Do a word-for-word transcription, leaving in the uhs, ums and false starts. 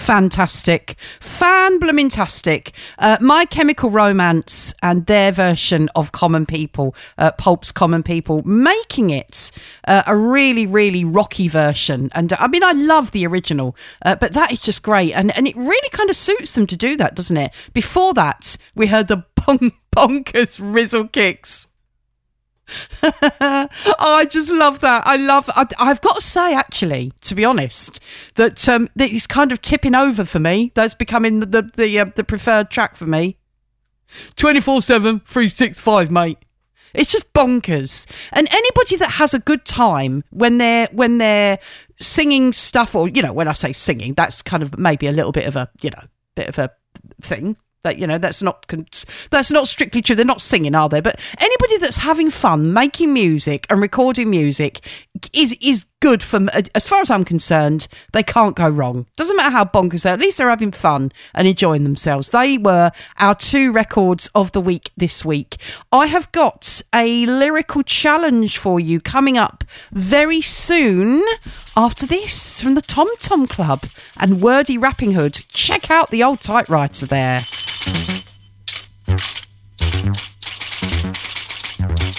fantastic. Fan-blooming-tastic. Uh, My Chemical Romance and their version of Common People, uh, Pulp's Common People, making it uh, a really, really rocky version. And uh, I mean, I love the original, uh, but that is just great. And, and it really kind of suits them to do that, doesn't it? Before that, we heard the bon- bonkers Rizzle Kicks. oh, I just love that. I love. I, I've got to say, actually, to be honest, that um, that it's kind of tipping over for me. That's becoming the the the, uh, the preferred track for me. twenty-four seven, three sixty-five, mate. It's just bonkers. And anybody that has a good time when they're when they're singing stuff, or you know, when I say singing, that's kind of maybe a little bit of a you know bit of a thing. That, you know, that's not that's not strictly true. They're not singing, are they? But anybody that's having fun making music and recording music is is good for, as far as I'm concerned. They can't go wrong. Doesn't matter how bonkers they're. At least they're having fun and enjoying themselves. They were our two records of the week this week. I have got a lyrical challenge for you coming up very soon. After this, from the Tom Tom Club and Wordy Rapping Hood, check out the old typewriter there.